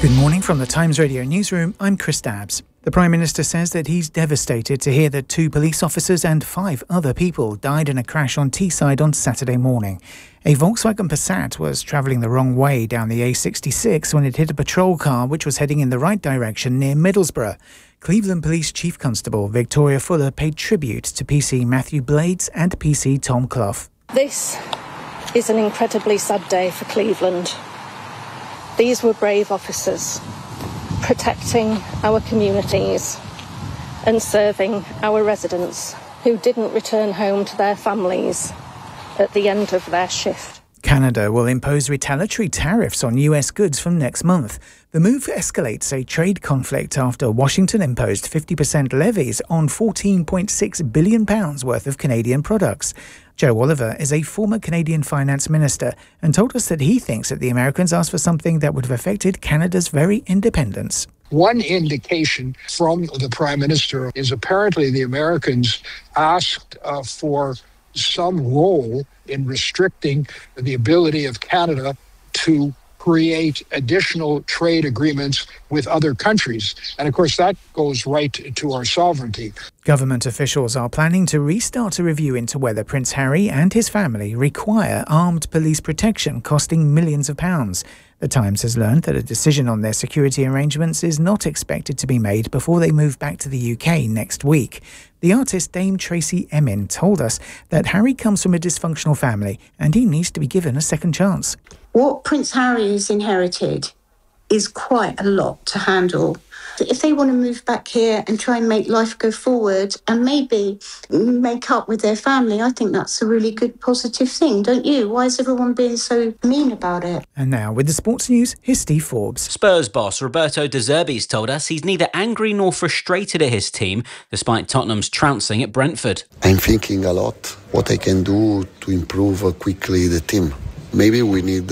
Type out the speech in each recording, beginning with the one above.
Good morning from the Times Radio newsroom. I'm Chris Dabbs. The Prime Minister says that he's devastated to hear that 2 police officers and 5 other people died in a crash on Teesside on Saturday morning. A Volkswagen Passat was travelling the wrong way down the A66 when it hit a patrol car which was heading in the right direction near Middlesbrough. Cleveland Police Chief Constable Victoria Fuller paid tribute to PC Matthew Blades and PC Tom Clough. This is an incredibly sad day for Cleveland. These were brave officers, protecting our communities and serving our residents who didn't return home to their families at the end of their shift. Canada will impose retaliatory tariffs on US goods from next month. The move escalates a trade conflict after Washington imposed 50% levies on £14.6 billion worth of Canadian products. Joe Oliver is a former Canadian finance minister and told us that he thinks that the Americans asked for something that would have affected Canada's very independence. One indication from the Prime Minister is apparently the Americans asked for some role in restricting the ability of Canada to create additional trade agreements with other countries. And of course, that goes right to our sovereignty. Government officials are planning to restart a review into whether Prince Harry and his family require armed police protection costing millions of pounds. The Times has learned that a decision on their security arrangements is not expected to be made before they move back to the UK next week. The artist Dame Tracy Emin told us that Harry comes from a dysfunctional family and he needs to be given a second chance. What Prince Harry has inherited is quite a lot to handle. If they want to move back here and try and make life go forward and maybe make up with their family, I think that's a really good positive thing, don't you? Why is everyone being so mean about it? And now with the sports news, here's Steve Forbes. Spurs boss Roberto De Zerbi's told us he's neither angry nor frustrated at his team, despite Tottenham's trouncing at Brentford. I'm thinking a lot what I can do to improve quickly the team. Maybe we need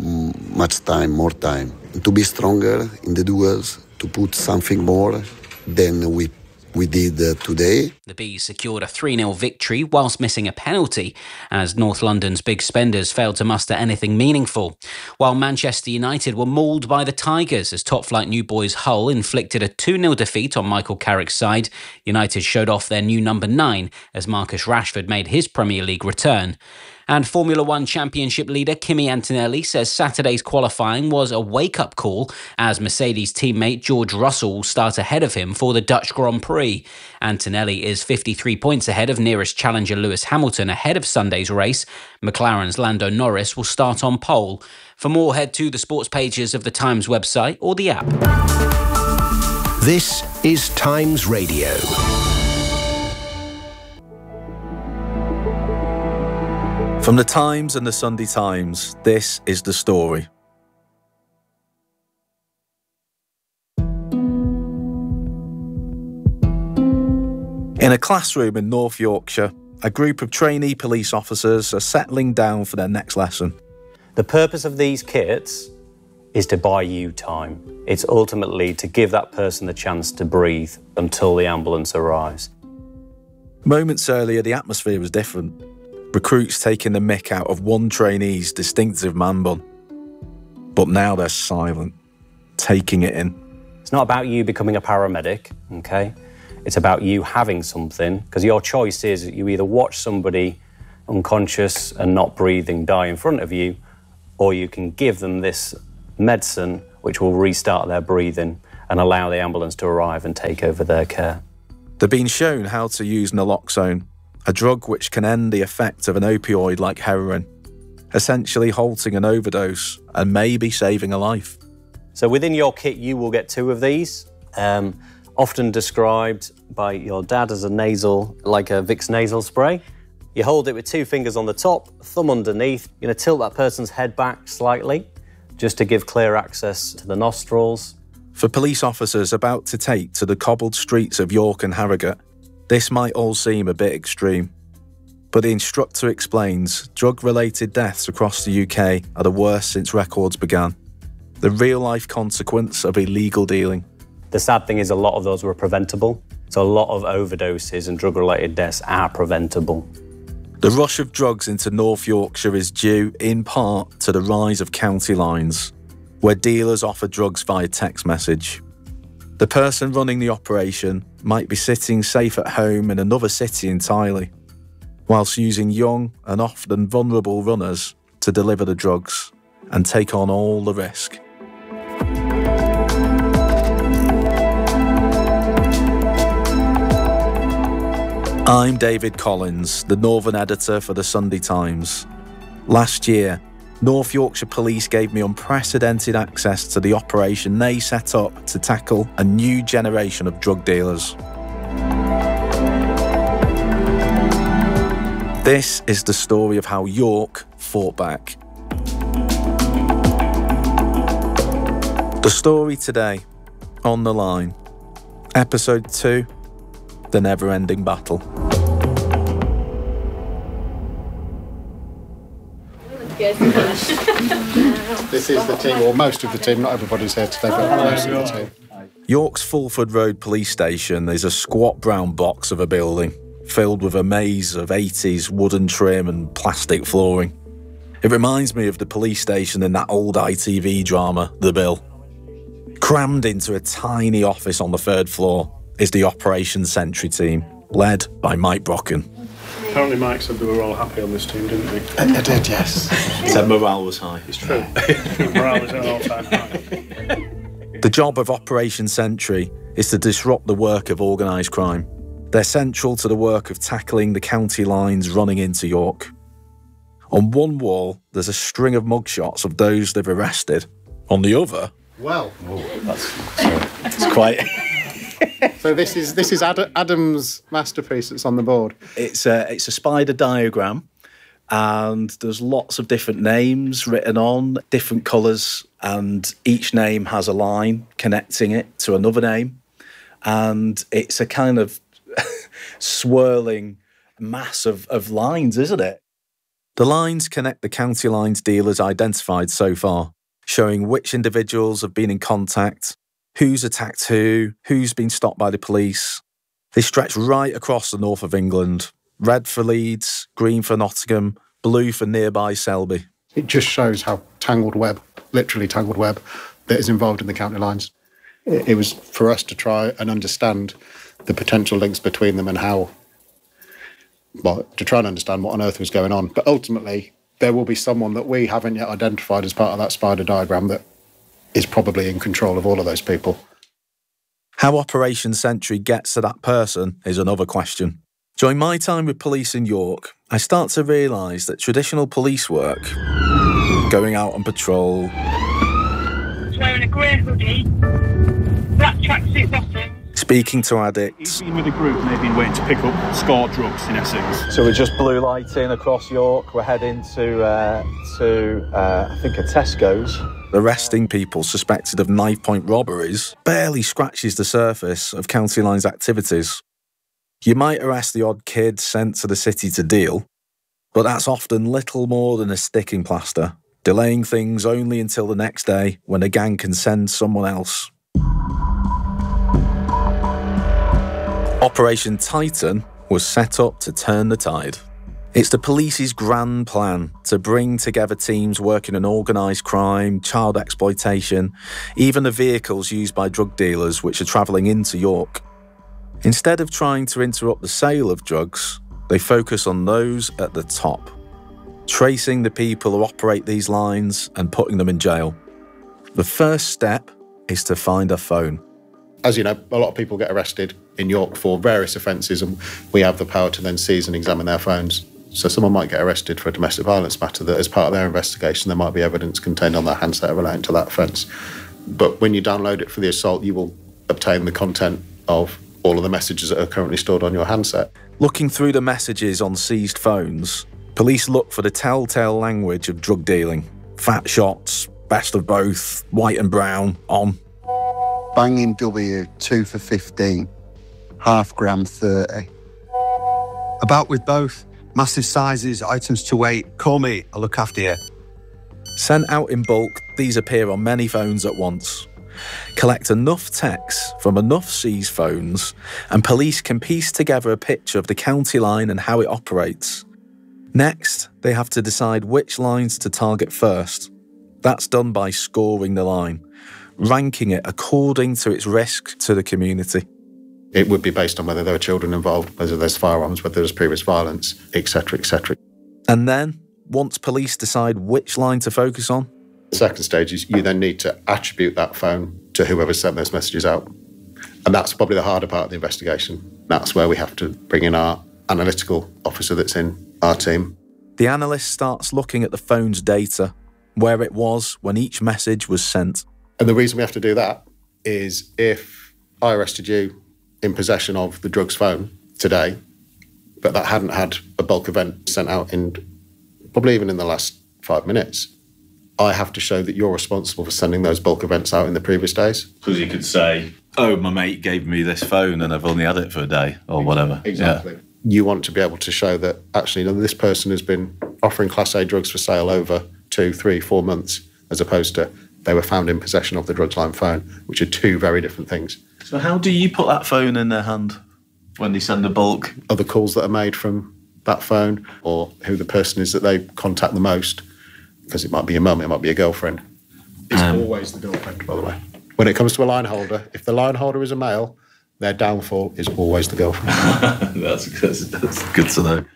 more time, to be stronger in the duels, to put something more than we did today. The Bees secured a 3-0 victory whilst missing a penalty as North London's big spenders failed to muster anything meaningful. While Manchester United were mauled by the Tigers as top-flight New Boys Hull inflicted a 2-0 defeat on Michael Carrick's side, United showed off their new number 9 as Marcus Rashford made his Premier League return. And Formula One Championship leader Kimi Antonelli says Saturday's qualifying was a wake-up call as Mercedes teammate George Russell will start ahead of him for the Dutch Grand Prix. Antonelli is 53 points ahead of nearest challenger Lewis Hamilton ahead of Sunday's race. McLaren's Lando Norris will start on pole. For more, head to the sports pages of the Times website or the app. This is Times Radio. From the Times and the Sunday Times, this is the story. In a classroom in North Yorkshire, a group of trainee police officers are settling down for their next lesson. The purpose of these kits is to buy you time. It's ultimately to give that person the chance to breathe until the ambulance arrives. Moments earlier, the atmosphere was different. Recruits taking the mick out of one trainee's distinctive man bun. But now they're silent, taking it in. It's not about you becoming a paramedic, okay? It's about you having something, because your choice is you either watch somebody unconscious and not breathing die in front of you, or you can give them this medicine which will restart their breathing and allow the ambulance to arrive and take over their care. They've been shown how to use naloxone, a drug which can end the effect of an opioid like heroin, essentially halting an overdose and maybe saving a life. So within your kit, you will get 2 of these, often described by your dad as like a Vicks nasal spray. You hold it with 2 fingers on the top, thumb underneath. You're going to tilt that person's head back slightly, just to give clear access to the nostrils. For police officers about to take to the cobbled streets of York and Harrogate, this might all seem a bit extreme, but the instructor explains drug-related deaths across the UK are the worst since records began. The real-life consequence of illegal dealing. The sad thing is a lot of those were preventable, so a lot of overdoses and drug-related deaths are preventable. The rush of drugs into North Yorkshire is due, in part, to the rise of county lines. where dealers offer drugs via text message. The person running the operation might be sitting safe at home in another city entirely, whilst using young and often vulnerable runners to deliver the drugs and take on all the risk. I'm David Collins, the Northern editor for the Sunday Times. Last year, North Yorkshire Police gave me unprecedented access to the operation they set up to tackle a new generation of drug dealers. This is the story of how York fought back. The story today, On the Line, Episode 2, The Never-Ending Battle. This is the team, or most of the team, not everybody's here today, but most of the team. York's Fulford Road Police Station is a squat brown box of a building, filled with a maze of 80s wooden trim and plastic flooring. It reminds me of the police station in that old ITV drama, The Bill. Crammed into a tiny office on the 3rd floor is the Operation Sentry team, led by Mike Brocken. Apparently Mike said they were all happy on this team, didn't he? I did, yes. He said morale was high. It's true. Morale is at an all-time high. The job of Operation Sentry is to disrupt the work of organised crime. They're central to the work of tackling the county lines running into York. On one wall, there's a string of mugshots of those they've arrested. On the other... Well... It's quite... So this is Adam's masterpiece that's on the board. It's a spider diagram, and there's lots of different names written on, different colours, and each name has a line connecting it to another name. And it's a kind of swirling mass of lines, isn't it? The lines connect the county lines dealers identified so far, showing which individuals have been in contact, who's attacked who's been stopped by the police. They stretch right across the north of England. Red for Leeds, green for Nottingham, blue for nearby Selby. It just shows how tangled web, literally tangled web, that is involved in the county lines. It was for us to try and understand the potential links between them and how, well, to try and understand what on earth was going on. But ultimately, there will be someone that we haven't yet identified as part of that spider diagram that is probably in control of all of those people. How Operation Sentry gets to that person is another question. During my time with police in York, I start to realise that traditional police work, going out on patrol, wearing a grey hoodie, black tracksuit bottoms, speaking to addicts. He's been with a group and they've been waiting to pick up score drugs in Essex. So we're just blue lighting across York. We're heading to I think a Tesco's. Arresting people suspected of knife-point robberies barely scratches the surface of County Line's activities. You might arrest the odd kid sent to the city to deal, but that's often little more than a sticking plaster, delaying things only until the next day when a gang can send someone else. Operation Titan was set up to turn the tide. It's the police's grand plan to bring together teams working on organised crime, child exploitation, even the vehicles used by drug dealers which are travelling into York. Instead of trying to interrupt the sale of drugs, they focus on those at the top, tracing the people who operate these lines and putting them in jail. The first step is to find a phone. As you know, a lot of people get arrested in York for various offences, and we have the power to then seize and examine their phones. So someone might get arrested for a domestic violence matter that as part of their investigation there might be evidence contained on their handset relating to that offence. But when you download it for the assault, you will obtain the content of all of the messages that are currently stored on your handset. Looking through the messages on seized phones, police look for the telltale language of drug dealing. Fat shots, best of both, white and brown, on. Banging W, 2 for 15, half gram 30. About with both. Massive sizes, items to weight. Call me, I'll look after you. Sent out in bulk, these appear on many phones at once. Collect enough texts from enough seized phones, and police can piece together a picture of the county line and how it operates. Next, they have to decide which lines to target first. That's done by scoring the line, ranking it according to its risk to the community. It would be based on whether there were children involved, whether there's firearms, whether there's previous violence, etc., etc. And then, once police decide which line to focus on, the second stage is you then need to attribute that phone to whoever sent those messages out. And that's probably the harder part of the investigation. That's where we have to bring in our analytical officer that's in our team. The analyst starts looking at the phone's data, where it was when each message was sent. And the reason we have to do that is if I arrested you in possession of the drugs phone today, but that hadn't had a bulk event sent out in probably even in the last 5 minutes, I have to show that you're responsible for sending those bulk events out in the previous days. Because you could say, oh, my mate gave me this phone and I've only had it for a day or whatever. Exactly. Yeah. You want to be able to show that actually this person has been offering Class A drugs for sale over 2, 3, 4 months, as opposed to they were found in possession of the drugs line phone, which are two very different things. So how do you put that phone in their hand when they send a bulk? Other calls that are made from that phone, or who the person is that they contact the most, because it might be your mum, it might be your girlfriend. It's always the girlfriend, by the way. When it comes to a line holder, if the line holder is a male, their downfall is always the girlfriend. That's good to know.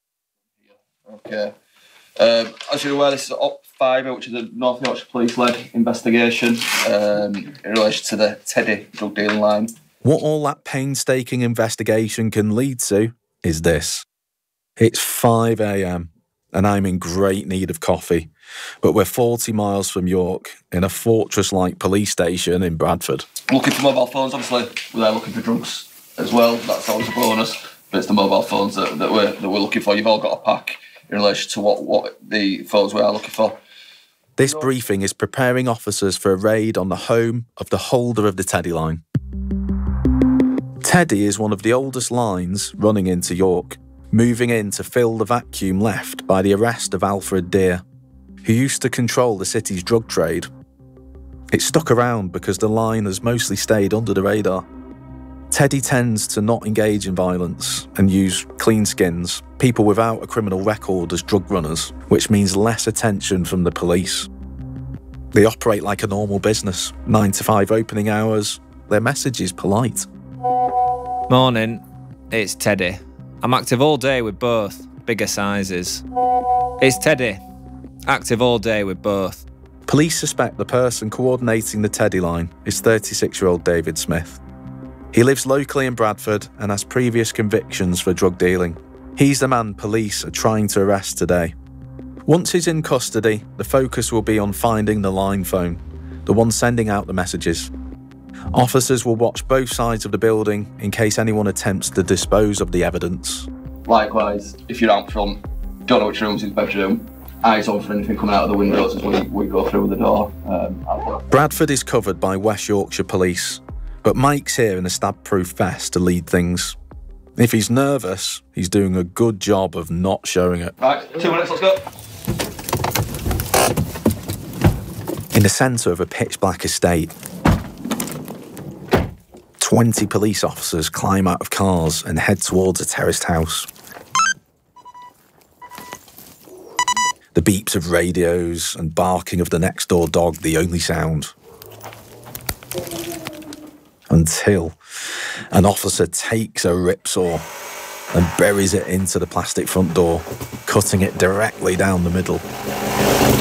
Okay. As you're aware, this is Op 5, which is a North Yorkshire Police-led investigation in relation to the Teddy drug dealing line. What all that painstaking investigation can lead to is this. It's 5 a.m. and I'm in great need of coffee, but we're 40 miles from York in a fortress-like police station in Bradford. Looking for mobile phones, obviously. We're there looking for drugs as well. That's always a bonus. But it's the mobile phones that we're looking for. You've all got a pack in relation to what the phones we are looking for. This briefing is preparing officers for a raid on the home of the holder of the Teddy line. Teddy is one of the oldest lines running into York, moving in to fill the vacuum left by the arrest of Alfred Deer, who used to control the city's drug trade. It stuck around because the line has mostly stayed under the radar. Teddy tends to not engage in violence and use clean skins, people without a criminal record as drug runners, which means less attention from the police. They operate like a normal business, 9 to 5 opening hours. Their message is polite. Morning, it's Teddy. I'm active all day with both, bigger sizes. It's Teddy, active all day with both. Police suspect the person coordinating the Teddy line is 36-year-old David Smith. He lives locally in Bradford and has previous convictions for drug dealing. He's the man police are trying to arrest today. Once he's in custody, the focus will be on finding the line phone, the one sending out the messages. Officers will watch both sides of the building in case anyone attempts to dispose of the evidence. Likewise, if you're out front, don't know which room's in the bedroom, eyes on for anything coming out of the windows as we go through the door. Bradford is covered by West Yorkshire Police, but Mike's here in a stab-proof vest to lead things. If he's nervous, he's doing a good job of not showing it. Right, 2 minutes, let's go. In the centre of a pitch-black estate, 20 police officers climb out of cars and head towards a terraced house. The beeps of radios and barking of the next-door dog the only sound. Until an officer takes a ripsaw and buries it into the plastic front door, cutting it directly down the middle.